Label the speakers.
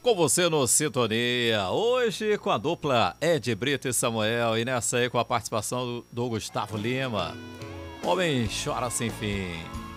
Speaker 1: com você no Sintonia. Hoje com a dupla Ed Brito e Samuel. E nessa aí com a participação do Gustavo Lima. Homem chora sem fim.